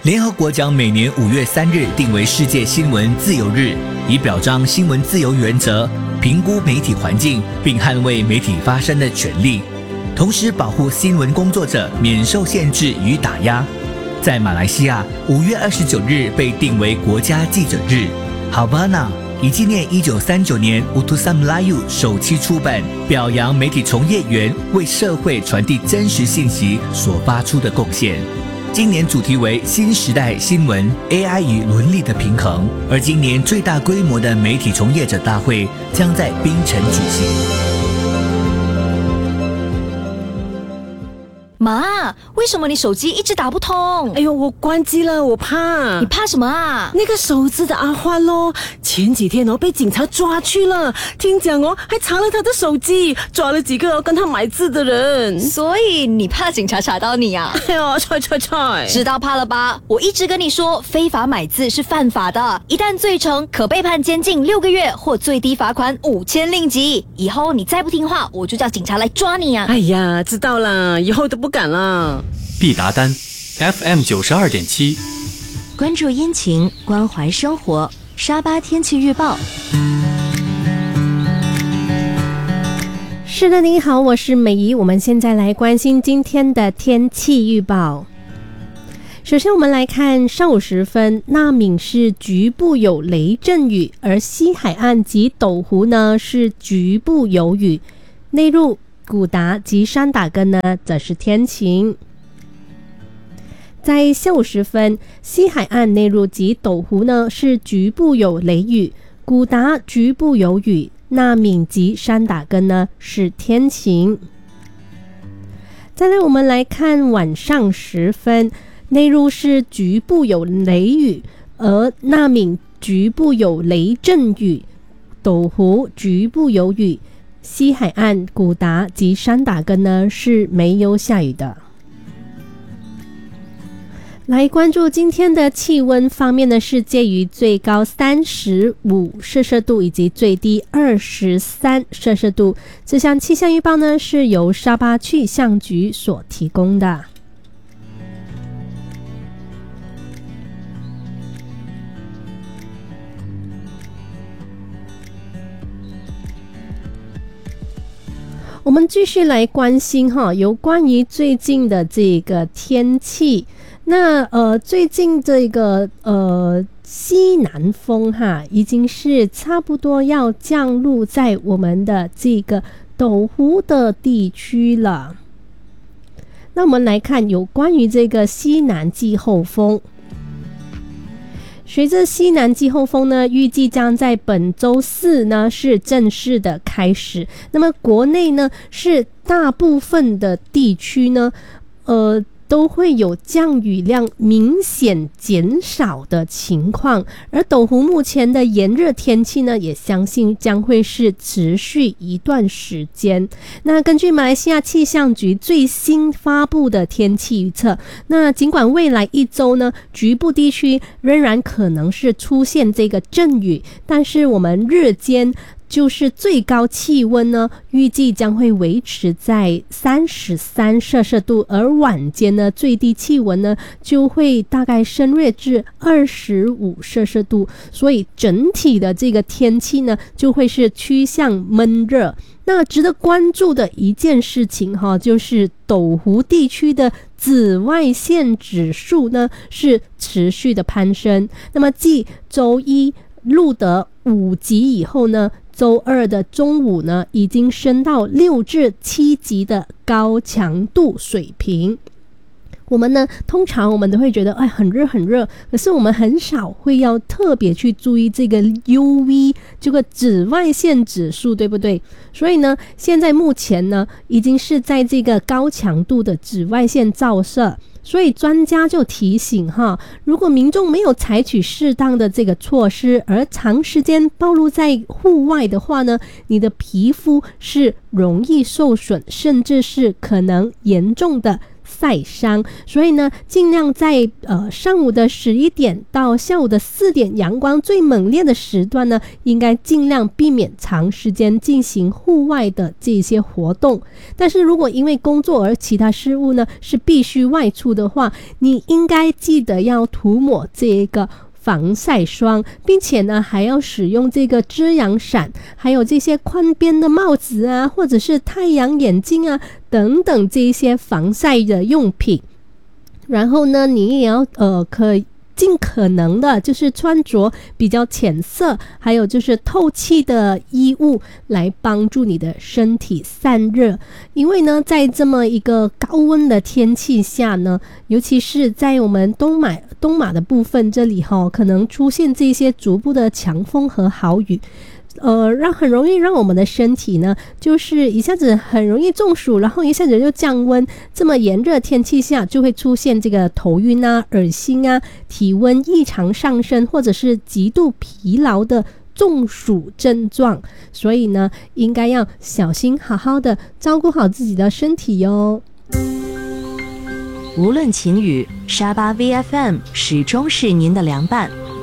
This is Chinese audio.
联合国将每年5月3日定为世界新闻自由日，以表彰新闻自由原则，评估媒体环境，并捍卫媒体发声的权利，同时保护新闻工作者免受限制与打压。在马来西亚，5月29日被定为国家记者日。Havana 以纪念1939年 Utusan Melayu 首期出版，表扬媒体从业员为社会传递真实信息所发出的贡献。今年主题为新时代新闻 AI 与伦理的平衡，而今年最大规模的媒体从业者大会将在槟城举行。 妈，为什么你手机一直打不通？ 哎呦，我关机了，我怕。 你怕什么啊？ 那个手指的阿欢咯，前几天被警察抓去了，听讲还查了他的手机，抓了几个跟他买字的人。 所以你怕警察查到你啊？ 哎呦，踹！ 知道怕了吧？我一直跟你说，非法买字是犯法的，一旦罪成，可被判监禁6个月或最低罚款5000令吉。以后你再不听话，我就叫警察来抓你啊！ 哎呀，知道了，以后都不敢了。 必达丹 FM 92.7， 关注阴晴，关怀生活。沙巴天气预报。 是的，您好，我是美仪。我们现在来关心今天的天气预报。首先我们来看上午时分，纳敏是局部有雷阵雨，而西海岸及斗湖呢是局部有雨，内陆古达及山打根呢则是天晴。在下午时分，西海岸内陆及斗湖呢是局部有雷雨，古达局部有雨，纳敏及山打根呢是天晴。再来我们来看晚上时分，内陆是局部有雷雨，而纳敏局部有雷阵雨，斗湖局部有雨，西海岸古达及山打根呢是没有下雨的。来关注今天的气温方面呢，是介于最高35摄氏度以及最低23摄氏度。这项气象预报呢是由沙巴气象局所提供的。我们继续来关心有关于最近的这个天气。那最近这个西南风已经是差不多要降落在我们的这个斗湖的地区了。那我们来看有关于这个西南季候风。随着西南季候风呢，预计将在本周四呢是正式的开始。那么国内呢是大部分的地区呢都会有降雨量明显减少的情况，而斗湖目前的炎热天气呢，也相信将会是持续一段时间。那根据马来西亚气象局最新发布的天气预测，那尽管未来1周呢，局部地区仍然可能是出现这个阵雨，但是我们日间就是最高气温呢，预计将会维持在33摄氏度，而晚间呢，最低气温呢就会大概升略至25摄氏度，所以整体的这个天气呢就会是趋向闷热。那值得关注的一件事情就是斗湖地区的紫外线指数呢是持续的攀升。那么继周一录得5级以后呢，周二的中午呢已经升到6至7级的高强度水平。我们呢通常我们都会觉得很热很热，可是我们很少会要特别去注意这个 UV 这个紫外线指数，对不对？所以呢现在目前呢已经是在这个高强度的紫外线照射，所以专家就提醒如果民众没有采取适当的这个措施，而长时间暴露在户外的话呢，你的皮肤是容易受损，甚至是可能严重的晒伤，所以呢，尽量在上午的11点到下午的4点阳光最猛烈的时段呢，应该尽量避免长时间进行户外的这些活动。但是如果因为工作而其他事务呢是必须外出的话，你应该记得要涂抹这个防晒霜，并且呢还要使用这个遮阳伞，还有这些宽边的帽子啊，或者是太阳眼镜啊等等这些防晒的用品。然后呢，你也要尽可能的就是穿着比较浅色还有就是透气的衣物来帮助你的身体散热。因为呢在这么一个高温的天气下呢，尤其是在我们东马的部分这里可能出现这些逐步的强风和豪雨，很容易让我们的身体呢，就是一下子很容易中暑，然后一下子就降温。这么炎热天气下，就会出现这个头晕啊、恶心啊、体温异常上升，或者是极度疲劳的中暑症状。所以呢，应该要小心，好好的照顾好自己的身体哟。 无论晴雨，沙巴 VFM 始终是您的良伴。